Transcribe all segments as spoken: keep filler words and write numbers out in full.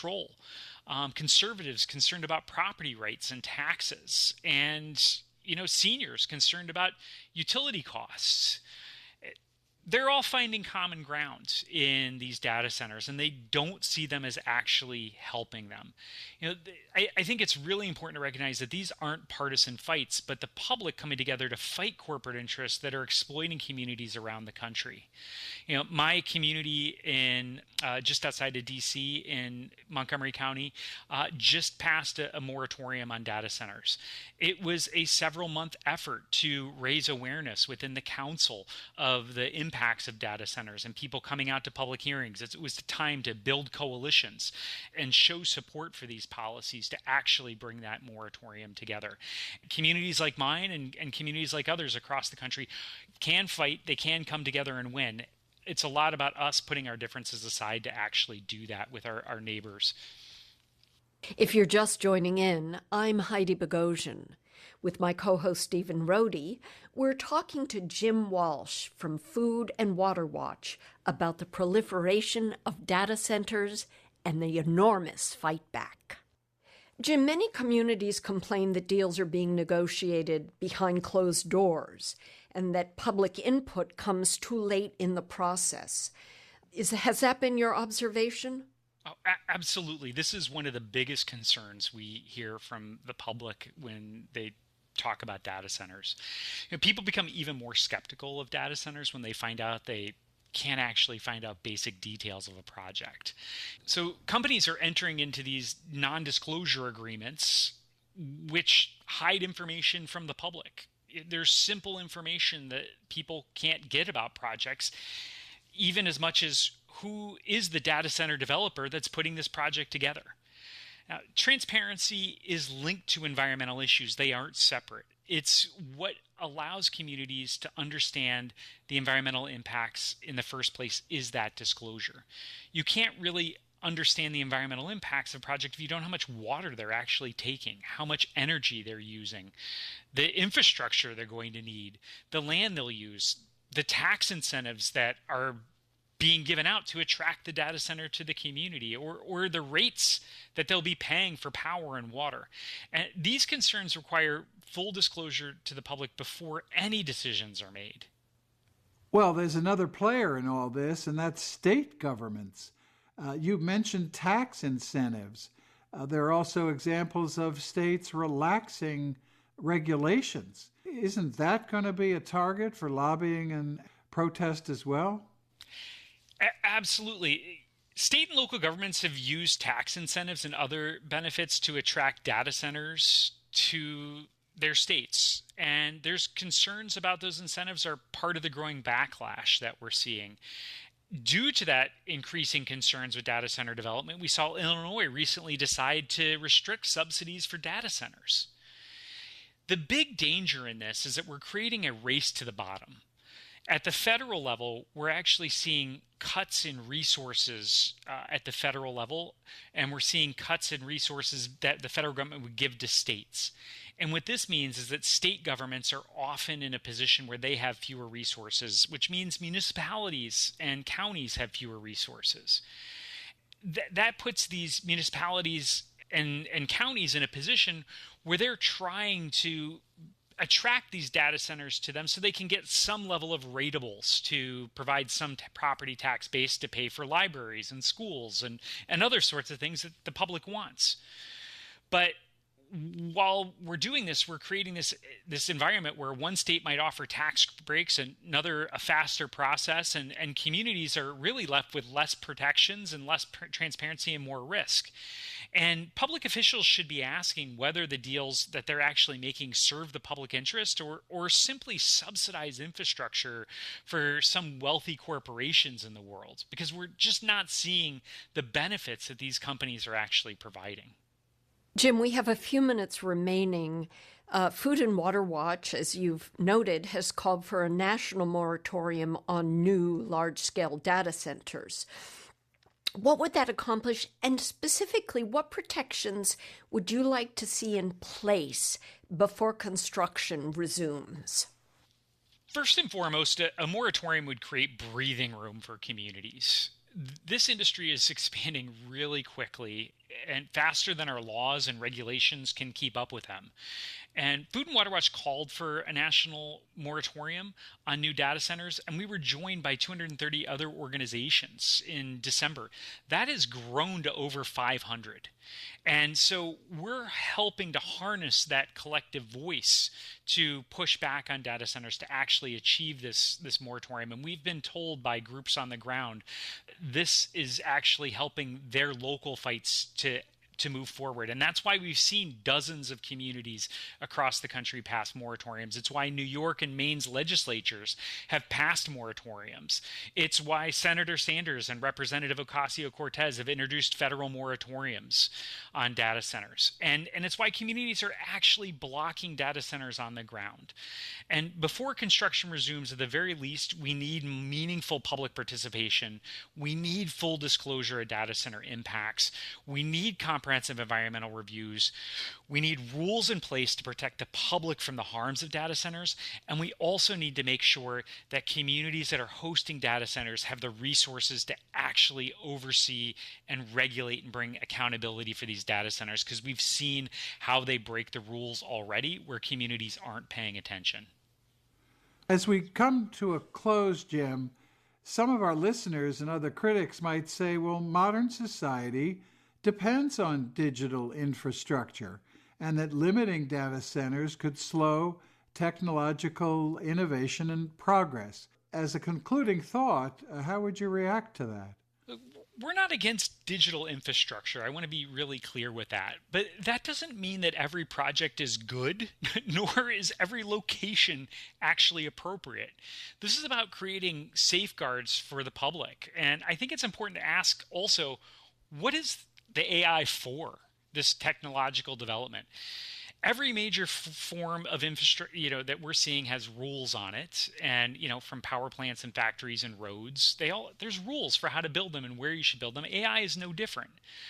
control, um, conservatives concerned about property rights and taxes, and you know, seniors concerned about utility costs. They're all finding common ground in these data centers, and they don't see them as actually helping them. You know, I, I think it's really important to recognize that these aren't partisan fights, but the public coming together to fight corporate interests that are exploiting communities around the country. You know, my community in uh, just outside of D C in Montgomery County uh, just passed a, a moratorium on data centers. It was a several month effort to raise awareness within the council of the impact impacts of data centers and people coming out to public hearings. It was the time to build coalitions and show support for these policies to actually bring that moratorium together. Communities like mine and, and communities like others across the country can fight, they can come together and win. It's a lot about us putting our differences aside to actually do that with our, our neighbors. If you're just joining in, I'm Heidi Bogosian. With my co-host Stephen Rohde, we're talking to Jim Walsh from Food and Water Watch about the proliferation of data centers and the enormous fight back. Jim, many communities complain that deals are being negotiated behind closed doors and that public input comes too late in the process. Is, has that been your observation? Oh, a- absolutely. This is one of the biggest concerns we hear from the public when they talk about data centers. You know, people become even more skeptical of data centers when they find out they can't actually find out basic details of a project. So companies are entering into these non-disclosure agreements which hide information from the public. There's simple information that people can't get about projects, even as much as who is the data center developer that's putting this project together. Now, transparency is linked to environmental issues. They aren't separate. It's what allows communities to understand the environmental impacts in the first place is that disclosure. You can't really understand the environmental impacts of a project if you don't know how much water they're actually taking, how much energy they're using, the infrastructure they're going to need, the land they'll use, the tax incentives that are being given out to attract the data center to the community, or or the rates that they'll be paying for power and water. And these concerns require full disclosure to the public before any decisions are made. Well, there's another player in all this, and that's state governments. Uh, you mentioned tax incentives. Uh, there are also examples of states relaxing regulations. Isn't that going to be a target for lobbying and protest as well? Absolutely. State and local governments have used tax incentives and other benefits to attract data centers to their states. And there's concerns about those incentives are part of the growing backlash that we're seeing. Due to that increasing concerns with data center development, we saw Illinois recently decide to restrict subsidies for data centers. The big danger in this is that we're creating a race to the bottom. At the federal level, we're actually seeing cuts in resources uh, at the federal level, and we're seeing cuts in resources that the federal government would give to states. And what this means is that state governments are often in a position where they have fewer resources, which means municipalities and counties have fewer resources. Th- that puts these municipalities and, and counties in a position where they're trying to attract these data centers to them so they can get some level of ratables to provide some t- property tax base to pay for libraries and schools and, and other sorts of things that the public wants. But while we're doing this, we're creating this this environment where one state might offer tax breaks, and another a faster process, and, and communities are really left with less protections and less pr- transparency and more risk. And public officials should be asking whether the deals that they're actually making serve the public interest or or simply subsidize infrastructure for some wealthy corporations in the world, because we're just not seeing the benefits that these companies are actually providing. Jim, we have a few minutes remaining. Uh, Food and Water Watch, as you've noted, has called for a national moratorium on new large-scale data centers. What would that accomplish? And specifically, what protections would you like to see in place before construction resumes? First and foremost, a, a moratorium would create breathing room for communities. this industry is expanding really quickly and faster than our laws and regulations can keep up with them. And Food and Water Watch called for a national moratorium on new data centers, and we were joined by two hundred thirty other organizations in December. That has grown to over five hundred. And so we're helping to harness that collective voice to push back on data centers to actually achieve this, this moratorium. And we've been told by groups on the ground this is actually helping their local fights to to move forward. And that's why we've seen dozens of communities across the country pass moratoriums. It's why New York and Maine's legislatures have passed moratoriums. It's why Senator Sanders and Representative Ocasio-Cortez have introduced federal moratoriums on data centers. And, and it's why communities are actually blocking data centers on the ground. And before construction resumes, at the very least, we need meaningful public participation. We need full disclosure of data center impacts. We need comprehensive environmental reviews. We need rules in place to protect the public from the harms of data centers. And we also need to make sure that communities that are hosting data centers have the resources to actually oversee and regulate and bring accountability for these data centers, because we've seen how they break the rules already where communities aren't paying attention. As we come to a close, Jim, some of our listeners and other critics might say, well, modern society depends on digital infrastructure, and that limiting data centers could slow technological innovation and progress. As a concluding thought, uh, how would you react to that? We're not against digital infrastructure. I want to be really clear with that. But that doesn't mean that every project is good, nor is every location actually appropriate. This is about creating safeguards for the public. And I think it's important to ask also, what is the A I for, this technological development? Every major f- form of infrastructure, you know, that we're seeing has rules on it, and you know, from power plants and factories and roads, they all there's rules for how to build them and where you should build them. A I is no different.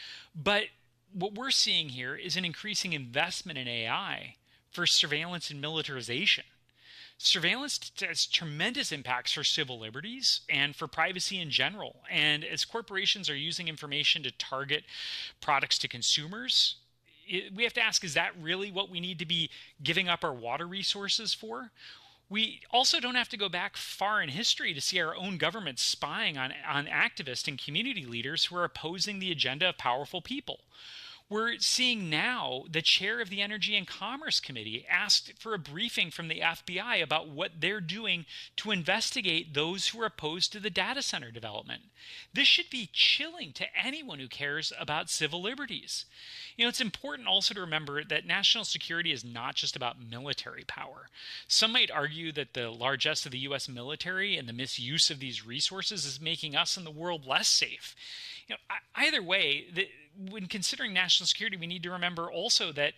But what we're seeing here is an increasing investment in A I for surveillance and militarization. Surveillance has tremendous impacts for civil liberties and for privacy in general. And as corporations are using information to target products to consumers, it, we have to ask, is that really what we need to be giving up our water resources for? We also don't have to go back far in history to see our own government spying on, on activists and community leaders who are opposing the agenda of powerful people. We're seeing now the chair of the Energy and Commerce Committee asked for a briefing from the F B I about what they're doing to investigate those who are opposed to the data center development. This should be chilling to anyone who cares about civil liberties. You know, it's important also to remember that national security is not just about military power. Some might argue that the largesse of the U S military and the misuse of these resources is making us and the world less safe. You know, either way, the, when considering national security, we need to remember also that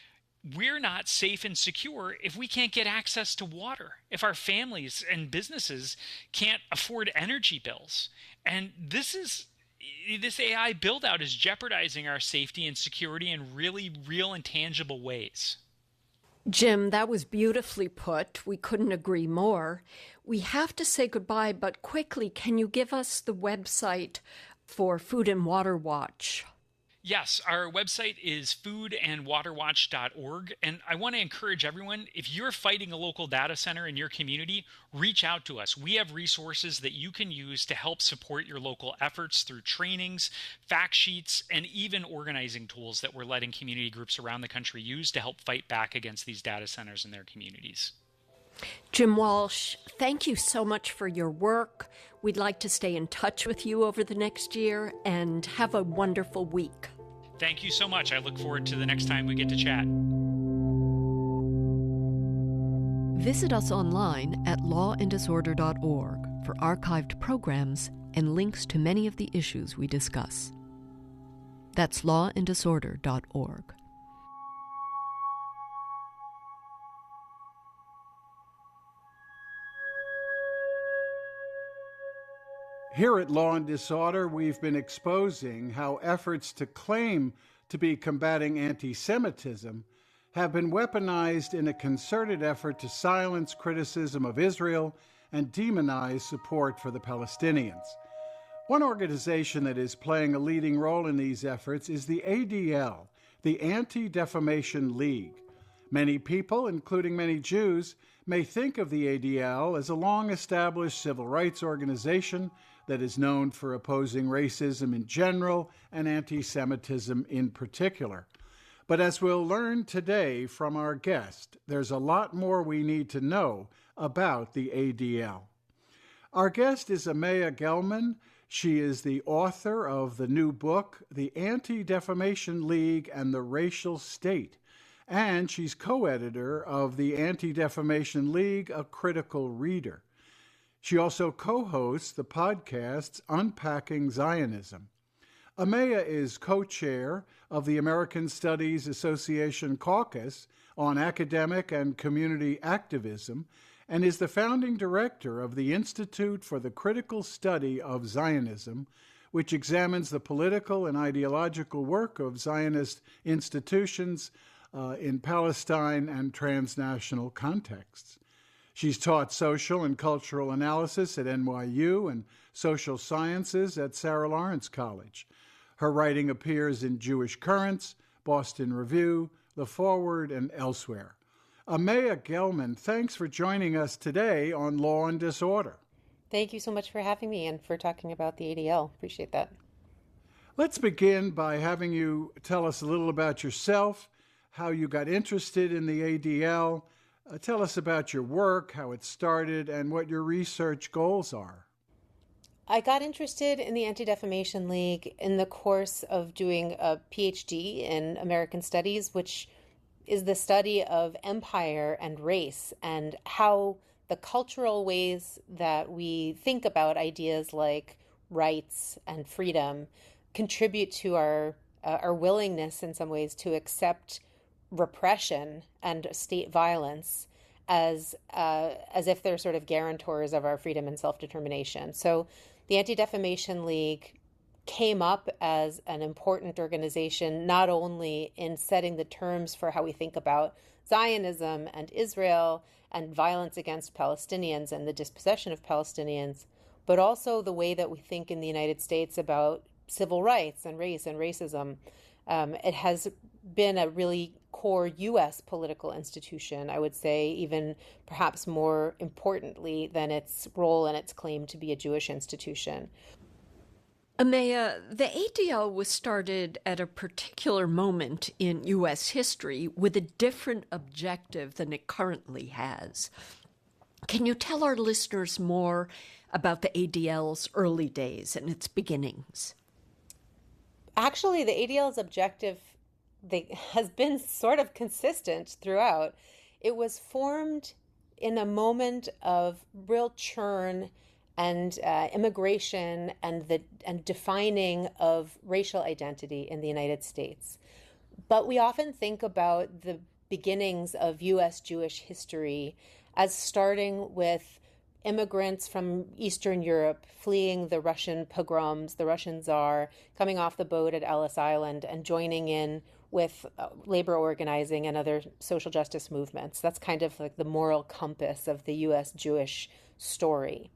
we're not safe and secure if we can't get access to water, if our families and businesses can't afford energy bills. And this is this A I build out is jeopardizing our safety and security in really real and tangible ways. Jim, that was beautifully put. We couldn't agree more. We have to say goodbye, but quickly, can you give us the website for Food and Water Watch? Yes, our website is food and water watch dot org, and I want to encourage everyone, if you're fighting a local data center in your community, reach out to us. We have resources that you can use to help support your local efforts through trainings, fact sheets, and even organizing tools that we're letting community groups around the country use to help fight back against these data centers in their communities. Jim Walsh, thank you so much for your work. We'd like to stay in touch with you over the next year, and have a wonderful week. Thank you so much. I look forward to the next time we get to chat. Visit us online at law and disorder dot org for archived programs and links to many of the issues we discuss. That's law and disorder dot org. Here at Law and Disorder, we've been exposing how efforts to claim to be combating anti-Semitism have been weaponized in a concerted effort to silence criticism of Israel and demonize support for the Palestinians. One organization that is playing a leading role in these efforts is the A D L, the Anti-Defamation League. Many people, including many Jews, may think of the A D L as a long-established civil rights organization that is known for opposing racism in general and anti-Semitism in particular. But as we'll learn today from our guest, there's a lot more we need to know about the A D L. Our guest is Amaya Gelman. She is the author of the new book, The Anti-Defamation League and the Racial State, and she's co-editor of the Anti-Defamation League, A Critical Reader. She also co-hosts the podcasts Unpacking Zionism. Amaya is co-chair of the American Studies Association Caucus on Academic and Community Activism and is the founding director of the Institute for the Critical Study of Zionism, which examines the political and ideological work of Zionist institutions uh, in Palestine and transnational contexts. She's taught social and cultural analysis at N Y U and social sciences at Sarah Lawrence College. Her writing appears in Jewish Currents, Boston Review, The Forward, and elsewhere. Amaya Gelman, thanks for joining us today on Law and Disorder. Thank you so much for having me and for talking about the A D L. Appreciate that. Let's begin by having you tell us a little about yourself, how you got interested in the A D L. Uh, tell us about your work, how it started, and what your research goals are. I got interested in the Anti-Defamation League in the course of doing a P H D in American Studies, which is the study of empire and race and how the cultural ways that we think about ideas like rights and freedom contribute to our uh, our willingness in some ways to accept repression and state violence as uh, as if they're sort of guarantors of our freedom and self-determination. So the Anti-Defamation League came up as an important organization, not only in setting the terms for how we think about Zionism and Israel and violence against Palestinians and the dispossession of Palestinians, but also the way that we think in the United States about civil rights and race and racism. Um, it has been a really core U S political institution, I would say, even perhaps more importantly than its role and its claim to be a Jewish institution. Amaya, the A D L was started at a particular moment in U S history with a different objective than it currently has. Can you tell our listeners more about the A D L's early days and its beginnings? Actually, the A D L's objective they, has been sort of consistent throughout. It was formed in a moment of real churn and uh, immigration and the and defining of racial identity in the United States. But we often think about the beginnings of U S Jewish history as starting with immigrants from Eastern Europe fleeing the Russian pogroms, the Russian Tsar, coming off the boat at Ellis Island and joining in with uh, labor organizing and other social justice movements. That's kind of like the moral compass of the U S Jewish story.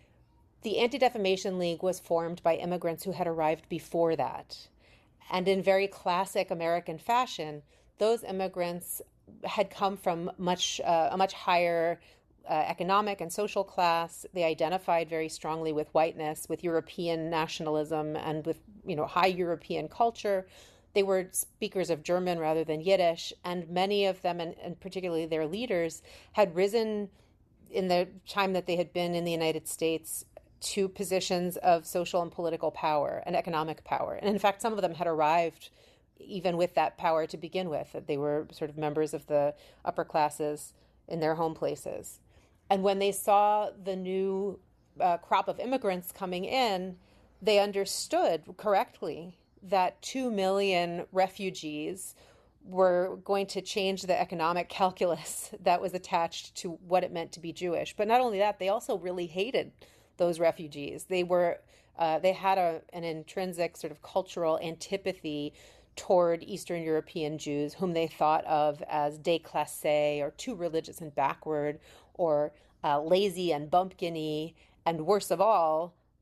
The Anti-Defamation League was formed by immigrants who had arrived before that. And in very classic American fashion, those immigrants had come from much uh, a much higher uh, economic and social class. They identified very strongly with whiteness, with European nationalism, and with, you know, high European culture. They were speakers of German rather than Yiddish, and many of them, and, and particularly their leaders, had risen in the time that they had been in the United States to positions of social and political power and economic power. And in fact, some of them had arrived even with that power to begin with, that they were sort of members of the upper classes in their home places. And when they saw the new uh, crop of immigrants coming in, they understood correctly that two million refugees were going to change the economic calculus that was attached to what it meant to be Jewish. But not only that, they also really hated those refugees. They were, uh, they had a, an intrinsic sort of cultural antipathy toward Eastern European Jews, whom they thought of as déclassés, or too religious and backward, or uh, lazy and bumpkin-y, and worst of all,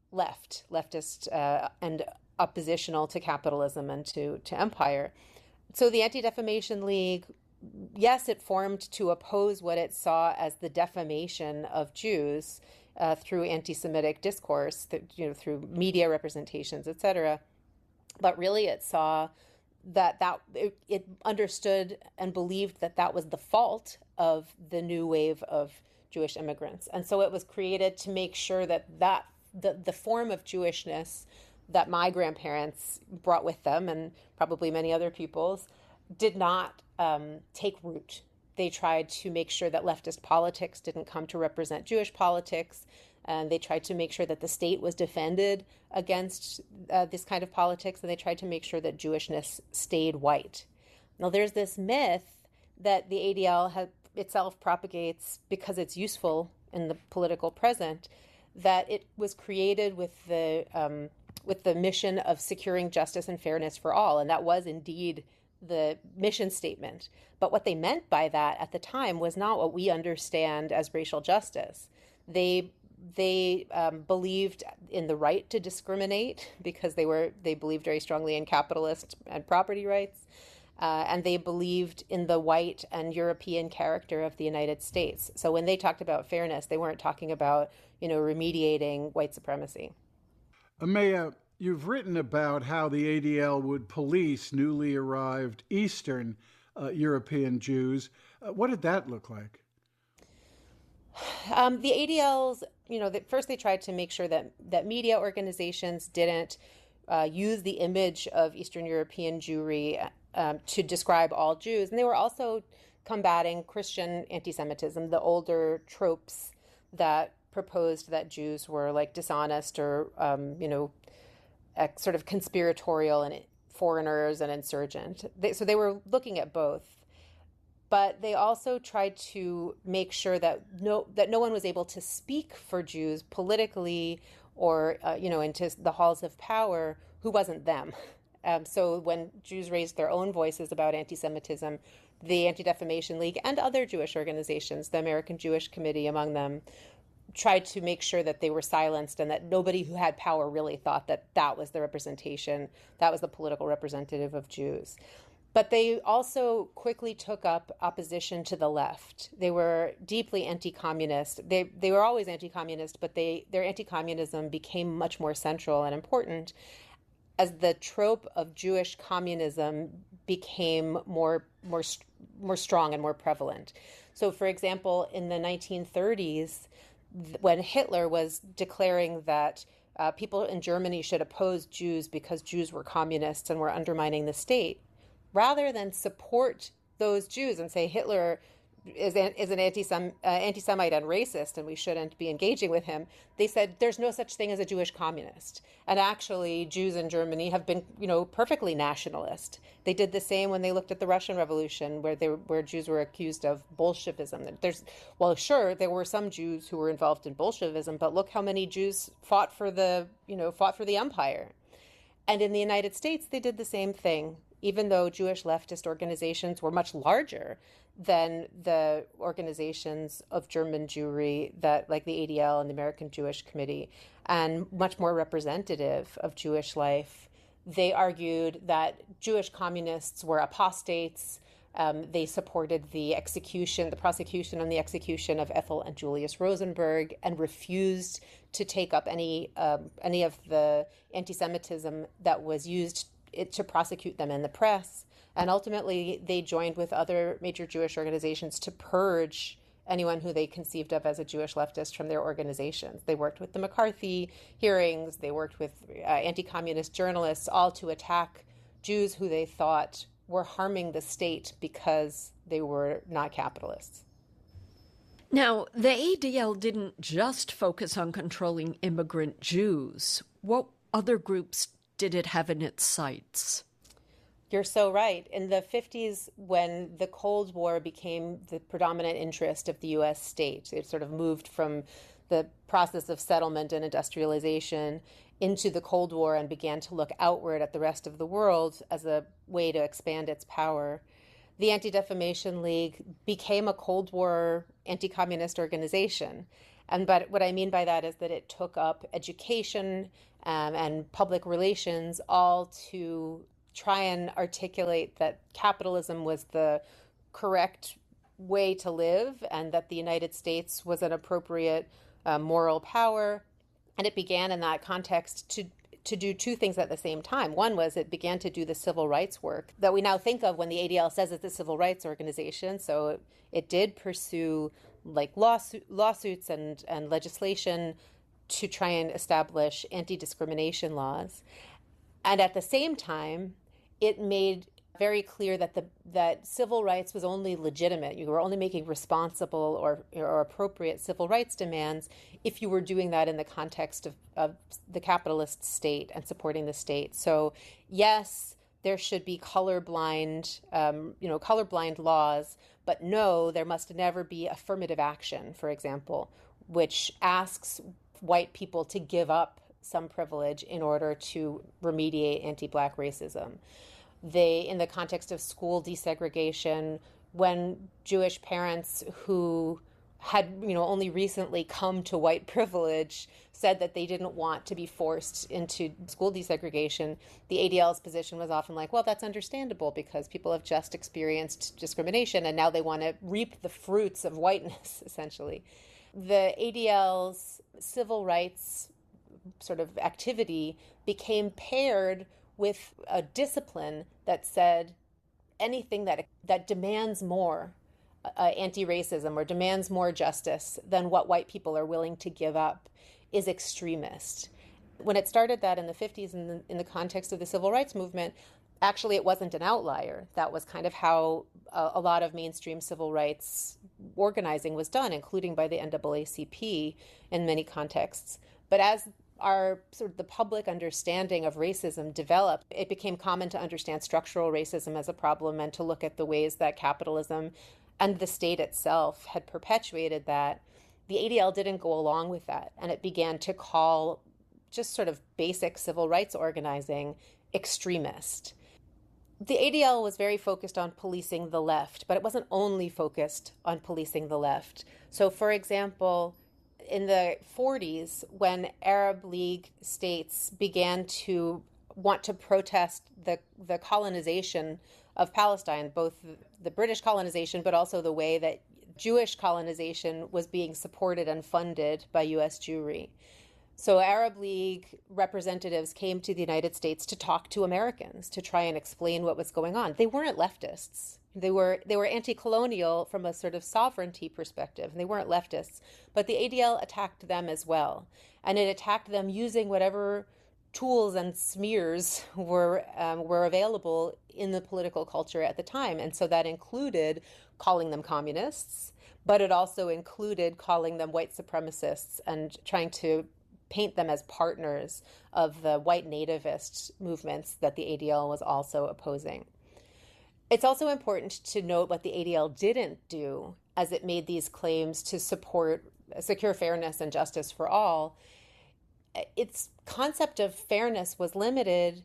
left, leftist uh, and oppositional to capitalism and to, to empire. So the Anti-Defamation League, yes, it formed to oppose what it saw as the defamation of Jews uh, through anti-Semitic discourse, th- you know, through media representations, et cetera. But really it saw that, that it, it understood and believed that that was the fault of the new wave of Jewish immigrants. And so it was created to make sure that, that the, the form of Jewishness that my grandparents brought with them, and probably many other people's, did not um, take root. They tried to make sure that leftist politics didn't come to represent Jewish politics, and they tried to make sure that the state was defended against uh, this kind of politics, and they tried to make sure that Jewishness stayed white. Now, there's this myth that the A D L has, itself propagates because it's useful in the political present, that it was created with the um, with the mission of securing justice and fairness for all, and that was indeed the mission statement. But what they meant by that at the time was not what we understand as racial justice. They they um, believed in the right to discriminate because they were they believed very strongly in capitalist and property rights, uh, and they believed in the white and European character of the United States. So when they talked about fairness, they weren't talking about, you know, remediating white supremacy. Amaya, you've written about how the A D L would police newly arrived Eastern uh, European Jews. Uh, what did that look like? Um, the A D Ls, you know, the, first they tried to make sure that, that media organizations didn't uh, use the image of Eastern European Jewry um, to describe all Jews. And they were also combating Christian anti-Semitism, the older tropes that proposed that Jews were like dishonest or, um, you know, sort of conspiratorial and foreigners and insurgent. They, so they were looking at both. But they also tried to make sure that no that no one was able to speak for Jews politically or, uh, you know, into the halls of power who wasn't them. Um, so when Jews raised their own voices about anti-Semitism, the Anti-Defamation League and other Jewish organizations, the American Jewish Committee among them, tried to make sure that they were silenced and that nobody who had power really thought that that was the representation, that was the political representative of Jews. But they also quickly took up opposition to the left. They were deeply anti-communist. They they were always anti-communist, but they their anti-communism became much more central and important as the trope of Jewish communism became more more more strong and more prevalent. So, for example, in the nineteen thirties, when Hitler was declaring that uh, people in Germany should oppose Jews because Jews were communists and were undermining the state, rather than support those Jews and say Hitler is an, is an anti-Sem, uh, anti-Semite and racist and we shouldn't be engaging with him, they said there's no such thing as a Jewish communist. And actually, Jews in Germany have been, you know, perfectly nationalist. They did the same when they looked at the Russian Revolution, where they where Jews were accused of Bolshevism. There's, well, sure, there were some Jews who were involved in Bolshevism, but look how many Jews fought for the, you know, fought for the empire. And in the United States, they did the same thing, even though Jewish leftist organizations were much larger than the organizations of German Jewry that, like the A D L and the American Jewish Committee, and much more representative of Jewish life. They argued that Jewish communists were apostates. Um, they supported the execution, the prosecution and the execution of Ethel and Julius Rosenberg, and refused to take up any um, any of the anti-Semitism that was used it, to prosecute them in the press. And ultimately, they joined with other major Jewish organizations to purge anyone who they conceived of as a Jewish leftist from their organizations. They worked with the McCarthy hearings. They worked with uh, anti-communist journalists, all to attack Jews who they thought were harming the state because they were not capitalists. Now, the A D L didn't just focus on controlling immigrant Jews. What other groups did it have in its sights? You're so right. In the fifties, when the Cold War became the predominant interest of the U S state, it sort of moved from the process of settlement and industrialization into the Cold War and began to look outward at the rest of the world as a way to expand its power. The Anti-Defamation League became a Cold War anti-communist organization. And but what I mean by that is that it took up education um, and public relations all to try and articulate that capitalism was the correct way to live and that the United States was an appropriate uh, moral power. And it began in that context to to do two things at the same time. One was it began to do the civil rights work that we now think of when the A D L says it's a civil rights organization. So it, it did pursue like lawsuit, lawsuits and, and legislation to try and establish anti-discrimination laws. And at the same time, it made very clear that the that civil rights was only legitimate. You were only making responsible or, or appropriate civil rights demands if you were doing that in the context of, of the capitalist state and supporting the state. So yes, there should be colorblind, um, you know, colorblind laws, but no, there must never be affirmative action, for example, which asks white people to give up some privilege in order to remediate anti-Black racism. They, in the context of school desegregation, when Jewish parents who had, you know, only recently come to white privilege said that they didn't want to be forced into school desegregation, the A D L's position was often like, well, that's understandable because people have just experienced discrimination and now they want to reap the fruits of whiteness, essentially. The A D L's civil rights sort of activity became paired with a discipline that said anything that that demands more uh, anti-racism or demands more justice than what white people are willing to give up is extremist. When it started that in the fifties in the, in the context of the civil rights movement, actually it wasn't an outlier. That was kind of how a, a lot of mainstream civil rights organizing was done, including by the N double A C P in many contexts. But as our sort of the public understanding of racism developed, it became common to understand structural racism as a problem and to look at the ways that capitalism and the state itself had perpetuated that. The A D L didn't go along with that, and it began to call just sort of basic civil rights organizing extremist. The A D L was very focused on policing the left, but it wasn't only focused on policing the left. So, for example, in the forties, when Arab League states began to want to protest the, the colonization of Palestine, both the British colonization, but also the way that Jewish colonization was being supported and funded by U S Jewry. So Arab League representatives came to the United States to talk to Americans, to try and explain what was going on. They weren't leftists. They were they were anti-colonial from a sort of sovereignty perspective, and they weren't leftists. But the A D L attacked them as well, and it attacked them using whatever tools and smears were um, were available in the political culture at the time. And so that included calling them communists, but it also included calling them white supremacists and trying to paint them as partners of the white nativist movements that the A D L was also opposing. It's also important to note what the A D L didn't do as it made these claims to support secure fairness and justice for all. Its concept of fairness was limited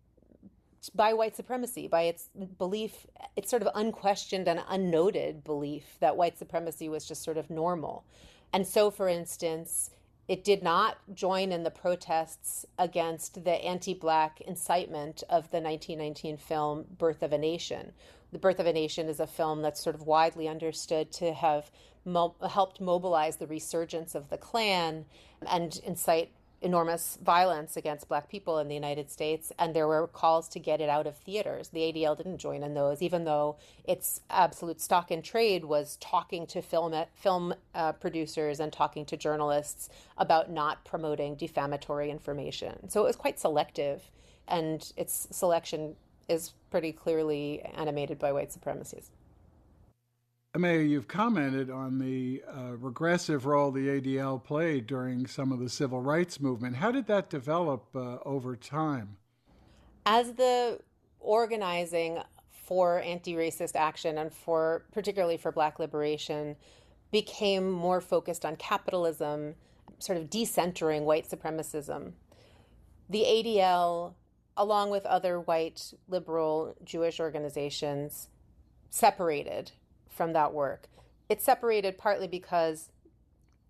by white supremacy, by its belief, its sort of unquestioned and unnoted belief that white supremacy was just sort of normal. And so, for instance, it did not join in the protests against the anti-Black incitement of the nineteen nineteen film Birth of a Nation. The Birth of a Nation is a film that's sort of widely understood to have mo- helped mobilize the resurgence of the Klan and incite enormous violence against Black people in the United States, and there were calls to get it out of theaters. The A D L didn't join in those, even though its absolute stock in trade was talking to film film uh, producers and talking to journalists about not promoting defamatory information. So it was quite selective, and its selection is pretty clearly animated by white supremacies. Mayor, you've commented on the uh, regressive role the A D L played during some of the civil rights movement. How did that develop uh, over time? As the organizing for anti-racist action and for particularly for Black liberation became more focused on capitalism, sort of decentering white supremacism, the A D L, along with other white liberal Jewish organizations, separated from that work. It separated partly because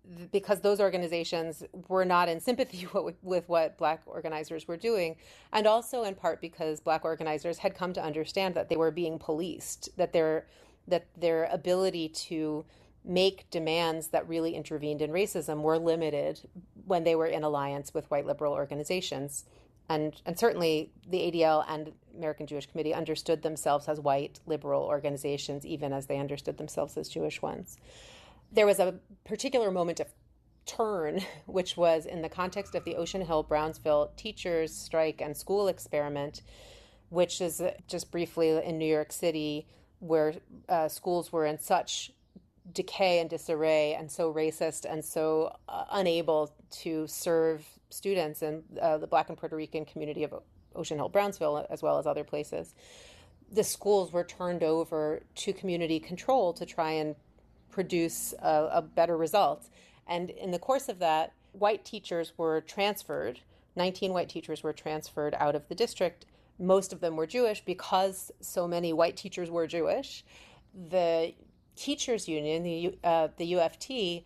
because those organizations were not in sympathy with, with what Black organizers were doing, and also in part because Black organizers had come to understand that they were being policed, that their that their ability to make demands that really intervened in racism were limited when they were in alliance with white liberal organizations. And, and certainly the A D L and American Jewish Committee understood themselves as white liberal organizations, even as they understood themselves as Jewish ones. There was a particular moment of turn, which was in the context of the Ocean Hill-Brownsville teachers' strike and school experiment, which is just briefly in New York City, where uh, schools were in such decay and disarray and so racist and so uh, unable to serve students in uh, the Black and Puerto Rican community of Ocean Hill-Brownsville, as well as other places. The schools were turned over to community control to try and produce a, a better result. And in the course of that, white teachers were transferred. nineteen white teachers were transferred out of the district. Most of them were Jewish because so many white teachers were Jewish. The teachers union, the, uh, the U F T,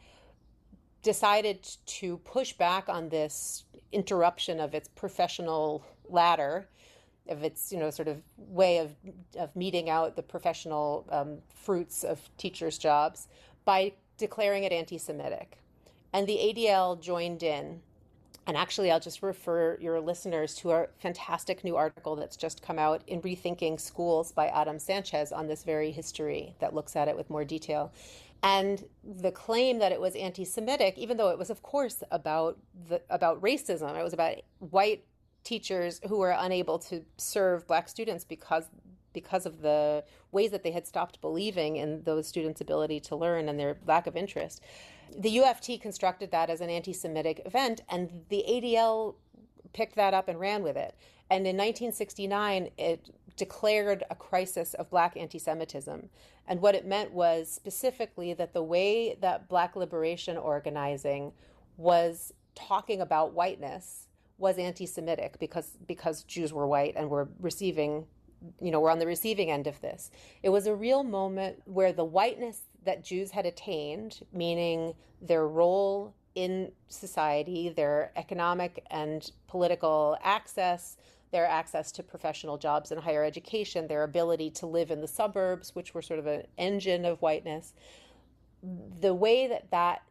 decided to push back on this interruption of its professional ladder, of its, you know, sort of way of of meting out the professional um, fruits of teachers' jobs by declaring it anti-Semitic. And the A D L joined in. And actually, I'll just refer your listeners to a fantastic new article that's just come out in Rethinking Schools by Adam Sanchez on this very history that looks at it with more detail. And the claim that it was anti-Semitic, even though it was, of course, about the, about racism, it was about white teachers who were unable to serve Black students because because of the ways that they had stopped believing in those students' ability to learn and their lack of interest. The U F T constructed that as an anti-Semitic event, and the A D L picked that up and ran with it. And in nineteen sixty-nine, it declared a crisis of Black anti-Semitism. And what it meant was specifically that the way that Black liberation organizing was talking about whiteness was anti-Semitic because because Jews were white and were receiving, you know, were on the receiving end of this. It was a real moment where the whiteness that Jews had attained, meaning their role in society, their economic and political access, their access to professional jobs and higher education, their ability to live in the suburbs, which were sort of an engine of whiteness, the way that that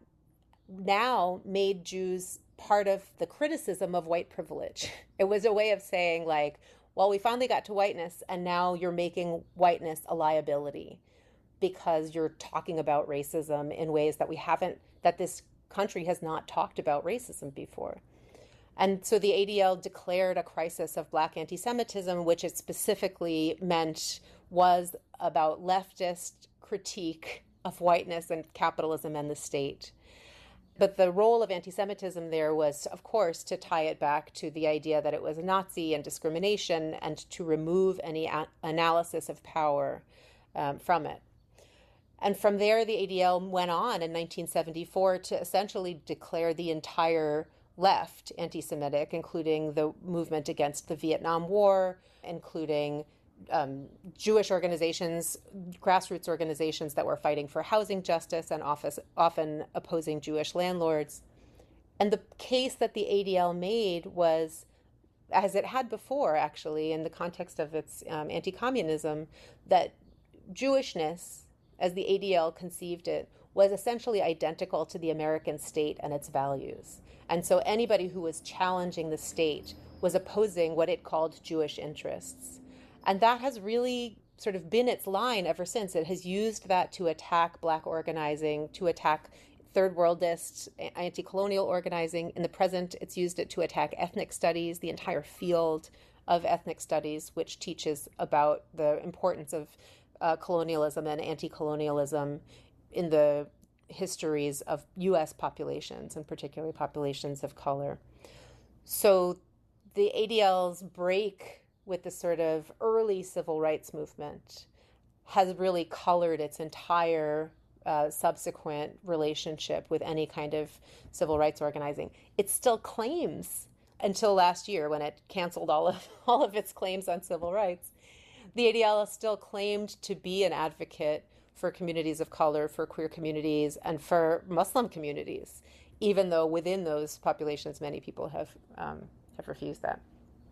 now made Jews part of the criticism of white privilege. It was a way of saying, like, well, we finally got to whiteness, and now you're making whiteness a liability because you're talking about racism in ways that we haven't, that this country has not talked about racism before. And so the A D L declared a crisis of Black anti-Semitism, which it specifically meant was about leftist critique of whiteness and capitalism and the state. But the role of anti-Semitism there was, of course, to tie it back to the idea that it was a Nazi and discrimination and to remove any a- analysis of power um, from it. And from there, the A D L went on in nineteen seventy-four to essentially declare the entire left anti-Semitic, including the movement against the Vietnam War, including um, Jewish organizations, grassroots organizations that were fighting for housing justice and office, often opposing Jewish landlords. And the case that the A D L made was, as it had before, actually, in the context of its um, anti-communism, that Jewishness, as the A D L conceived it, was essentially identical to the American state and its values. And so anybody who was challenging the state was opposing what it called Jewish interests. And that has really sort of been its line ever since. It has used that to attack Black organizing, to attack third worldist anti-colonial organizing. In the present, it's used it to attack ethnic studies, the entire field of ethnic studies, which teaches about the importance of uh, colonialism and anti-colonialism in the histories of U S populations, and particularly populations of color. So the A D L's break with the sort of early civil rights movement has really colored its entire uh, subsequent relationship with any kind of civil rights organizing. It still claims, until last year when it canceled all of all of its claims on civil rights, the A D L still claimed to be an advocate for communities of color, for queer communities, and for Muslim communities, even though within those populations, many people have um, have refused that.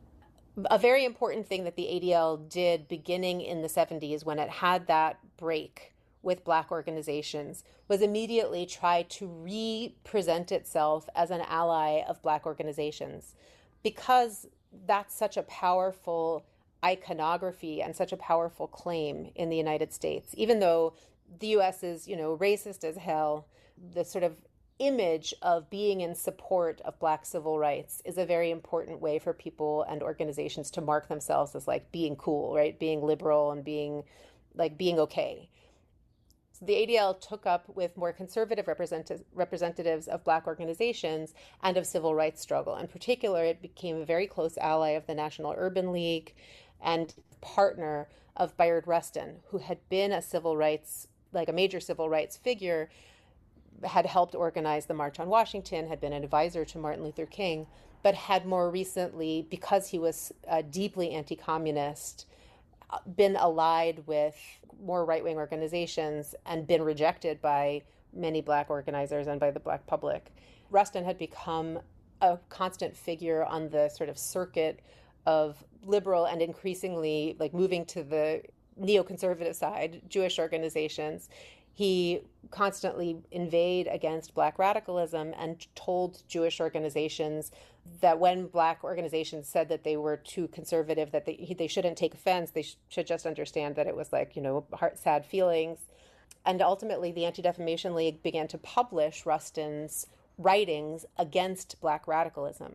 A very important thing that the A D L did beginning in the seventies, when it had that break with Black organizations, was immediately try to re-present itself as an ally of Black organizations, because that's such a powerful iconography and such a powerful claim in the United States. Even though the U S is, you know, racist as hell, the sort of image of being in support of Black civil rights is a very important way for people and organizations to mark themselves as like being cool, right? Being liberal and being like being okay. So the A D L took up with more conservative represent- representatives of Black organizations and of civil rights struggle. In particular, it became a very close ally of the National Urban League and partner of Bayard Rustin, who had been a civil rights, like a major civil rights figure, had helped organize the March on Washington, had been an advisor to Martin Luther King, but had more recently, because he was uh, deeply anti-communist, been allied with more right-wing organizations and been rejected by many Black organizers and by the Black public. Rustin had become a constant figure on the sort of circuit of liberal and increasingly like moving to the neoconservative side, Jewish organizations. He constantly inveighed against Black radicalism and told Jewish organizations that when Black organizations said that they were too conservative, that they they shouldn't take offense, they sh- should just understand that it was like, you know, heart sad feelings. And ultimately, the Anti-Defamation League began to publish Rustin's writings against Black radicalism.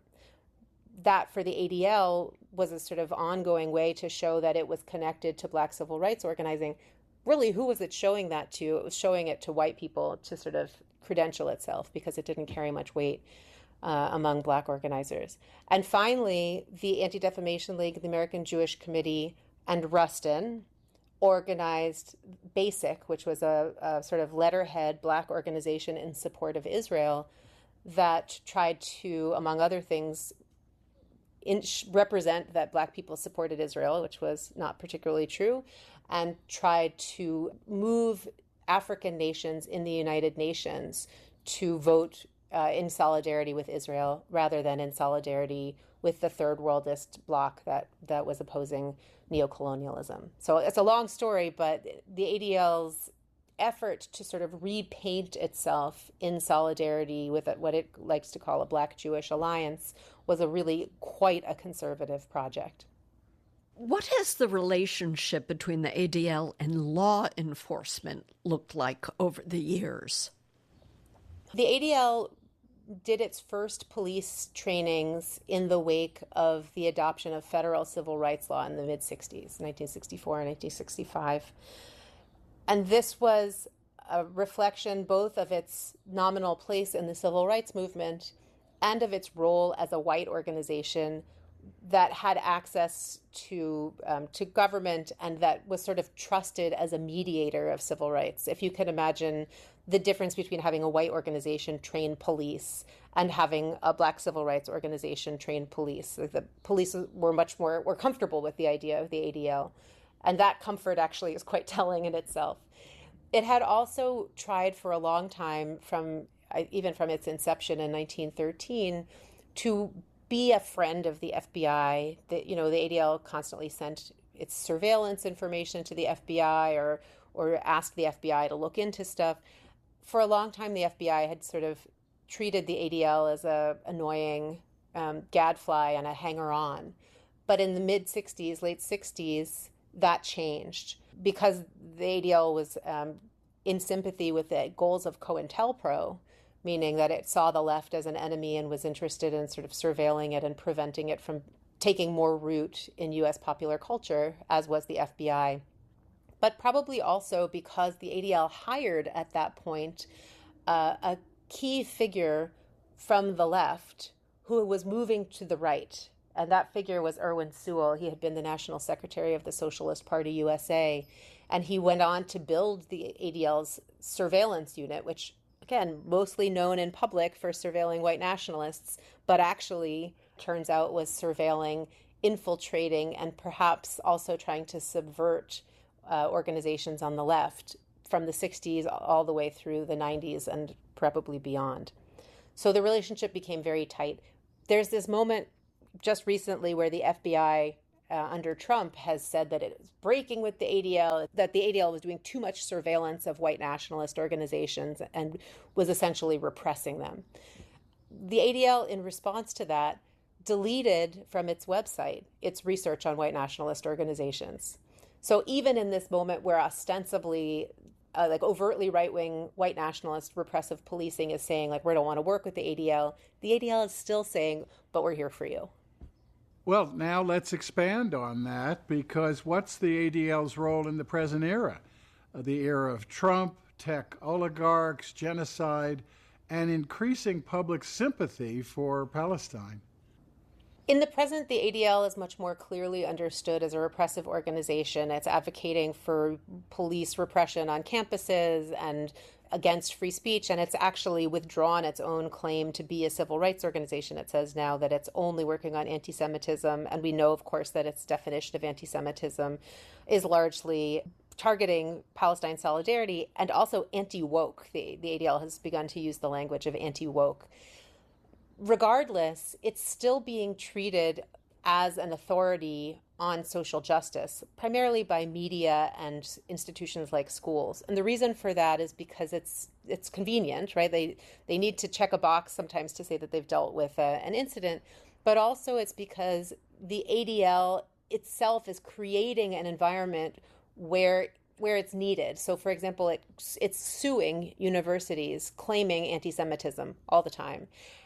That for the A D L was a sort of ongoing way to show that it was connected to Black civil rights organizing. Really, who was it showing that to? It was showing it to white people to sort of credential itself because it didn't carry much weight uh, among Black organizers. And finally, the Anti-Defamation League, the American Jewish Committee, and Rustin organized BASIC, which was a, a sort of letterhead Black organization in support of Israel that tried to, among other things, in, represent that Black people supported Israel, which was not particularly true, and tried to move African nations in the United Nations to vote uh, in solidarity with Israel rather than in solidarity with the third worldist bloc that, that was opposing neocolonialism. So it's a long story, but the A D L's effort to sort of repaint itself in solidarity with what it likes to call a Black-Jewish alliance was a really quite a conservative project. What has the relationship between the A D L and law enforcement looked like over the years? The A D L did its first police trainings in the wake of the adoption of federal civil rights law in the mid-sixties, nineteen sixty-four and nineteen sixty-five. And this was a reflection both of its nominal place in the civil rights movement and of its role as a white organization that had access to um, to government and that was sort of trusted as a mediator of civil rights. If you can imagine the difference between having a white organization train police and having a Black civil rights organization train police. The police were much more were comfortable with the idea of the A D L. And that comfort actually is quite telling in itself. It had also tried for a long time, from even from its inception in nineteen thirteen, to be a friend of the F B I. The, you know, the A D L constantly sent its surveillance information to the F B I or or asked the F B I to look into stuff. For a long time, the F B I had sort of treated the A D L as a annoying um, gadfly and a hanger-on. But in the mid-sixties, late sixties, that changed because the A D L was um, in sympathy with the goals of COINTELPRO, meaning that it saw the left as an enemy and was interested in sort of surveilling it and preventing it from taking more root in U S popular culture, as was the F B I. But probably also because the A D L hired at that point uh, a key figure from the left who was moving to the right. And that figure was Irwin Sewell. He had been the National Secretary of the Socialist Party U S A. And he went on to build the A D L's surveillance unit, which, again, mostly known in public for surveilling white nationalists, but actually turns out was surveilling, infiltrating, and perhaps also trying to subvert uh, organizations on the left, from the sixties all the way through the nineties and probably beyond. So the relationship became very tight. There's this moment just recently where the F B I uh, under Trump has said that it is breaking with the A D L, that the A D L was doing too much surveillance of white nationalist organizations and was essentially repressing them. The A D L, in response to that, deleted from its website its research on white nationalist organizations. So even in this moment where ostensibly, uh, like overtly right-wing white nationalist repressive policing is saying, like, we don't want to work with the A D L, the A D L is still saying, but we're here for you. Well, now let's expand on that, because what's the A D L's role in the present era? Uh, the era of Trump, tech oligarchs, genocide, and increasing public sympathy for Palestine. In the present, the A D L is much more clearly understood as a repressive organization. It's advocating for police repression on campuses and against free speech, and it's actually withdrawn its own claim to be a civil rights organization. It says now that it's only working on anti-Semitism, and we know, of course, that its definition of anti-Semitism is largely targeting Palestine solidarity and also anti-woke. The, the A D L has begun to use the language of anti-woke. Regardless, it's still being treated as an authority on social justice, primarily by media and institutions like schools. And the reason for that is because it's it's convenient, right? They they need to check a box sometimes to say that they've dealt with a, an incident, but also it's because the A D L itself is creating an environment where where it's needed. So, for example, it, it's suing universities claiming anti-Semitism all the time.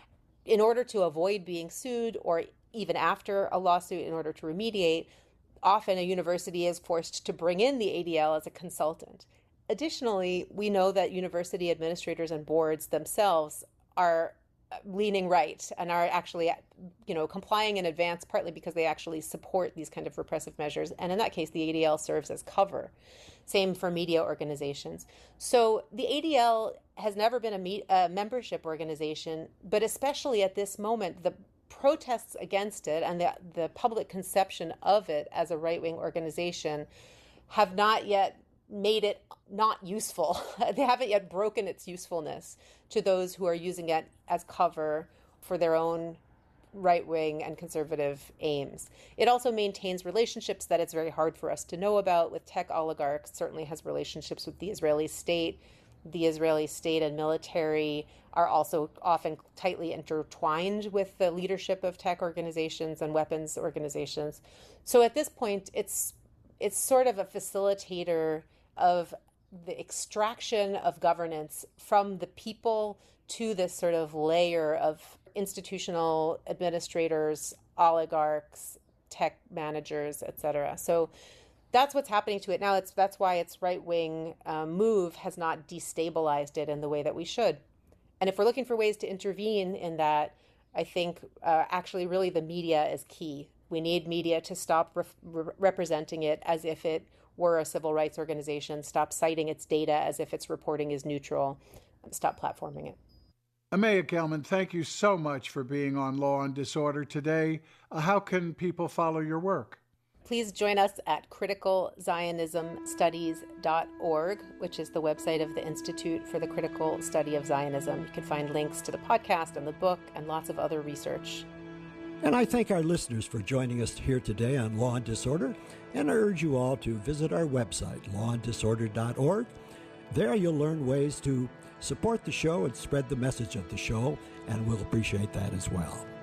In order to avoid being sued, or even after a lawsuit, in order to remediate, often a university is forced to bring in the A D L as a consultant. Additionally, we know that university administrators and boards themselves are leaning right and are actually, you know, complying in advance, partly because they actually support these kind of repressive measures. And in that case, the A D L serves as cover. Same for media organizations. So the A D L has never been a, me- a membership organization, but especially at this moment, the protests against it and the, the public conception of it as a right-wing organization have not yet made it not useful. They haven't yet broken its usefulness to those who are using it as cover for their own right-wing and conservative aims. It also maintains relationships that it's very hard for us to know about with tech oligarchs, certainly has relationships with the Israeli state. The Israeli state and military are also often tightly intertwined with the leadership of tech organizations and weapons organizations. So at this point, it's it's sort of a facilitator of the extraction of governance from the people to this sort of layer of institutional administrators, oligarchs, tech managers, et cetera. So that's what's happening to it now. It's that's why its right-wing um, move has not destabilized it in the way that we should. And if we're looking for ways to intervene in that, I think uh, actually really the media is key. We need media to stop re- re- representing it as if it were a civil rights organization, stop citing its data as if its reporting is neutral, and stop platforming it. Amaya Gelman, thank you so much for being on Law and Disorder today. Uh, how can people follow your work? Please join us at critical zionism studies dot org, which is the website of the Institute for the Critical Study of Zionism. You can find links to the podcast and the book and lots of other research. And I thank our listeners for joining us here today on Law and Disorder, and I urge you all to visit our website, law and disorder dot org. There you'll learn ways to support the show and spread the message of the show, and we'll appreciate that as well.